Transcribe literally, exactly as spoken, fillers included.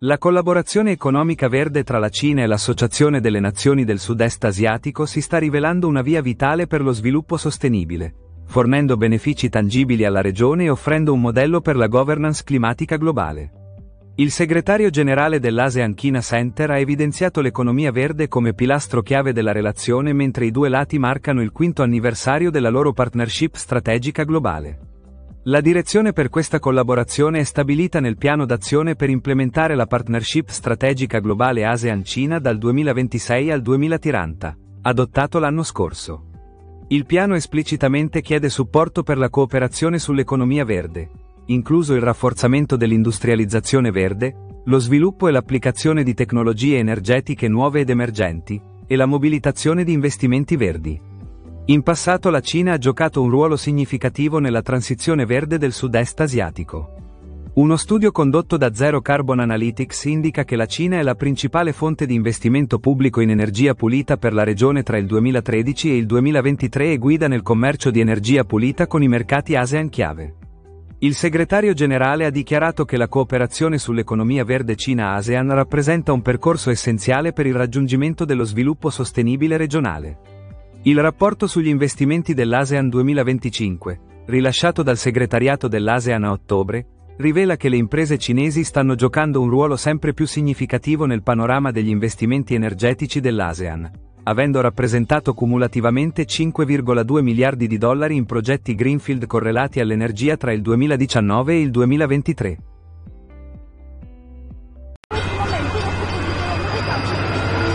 La collaborazione economica verde tra la Cina e l'Associazione delle Nazioni del Sud-Est Asiatico si sta rivelando una via vitale per lo sviluppo sostenibile, fornendo benefici tangibili alla regione e offrendo un modello per la governance climatica globale. Il segretario generale dell'ASEAN China Center ha evidenziato l'economia verde come pilastro chiave della relazione, mentre i due lati marcano il quinto anniversario della loro partnership strategica globale. La direzione per questa collaborazione è stabilita nel piano d'azione per implementare la partnership strategica globale ASEAN-Cina dal duemilaventisei al duemilatrenta, adottato l'anno scorso. Il piano esplicitamente chiede supporto per la cooperazione sull'economia verde, incluso il rafforzamento dell'industrializzazione verde, lo sviluppo e l'applicazione di tecnologie energetiche nuove ed emergenti, e la mobilitazione di investimenti verdi. In passato la Cina ha giocato un ruolo significativo nella transizione verde del sud-est asiatico. Uno studio condotto da Zero Carbon Analytics indica che la Cina è la principale fonte di investimento pubblico in energia pulita per la regione tra il duemilatredici e il duemilaventitré e guida nel commercio di energia pulita con i mercati ASEAN chiave. Il segretario generale ha dichiarato che la cooperazione sull'economia verde Cina-ASEAN rappresenta un percorso essenziale per il raggiungimento dello sviluppo sostenibile regionale. Il rapporto sugli investimenti dell'ASEAN duemilaventicinque, rilasciato dal segretariato dell'ASEAN a ottobre, rivela che le imprese cinesi stanno giocando un ruolo sempre più significativo nel panorama degli investimenti energetici dell'ASEAN, avendo rappresentato cumulativamente cinque virgola due miliardi di dollari in progetti greenfield correlati all'energia tra il duemiladiciannove e il duemilaventitré.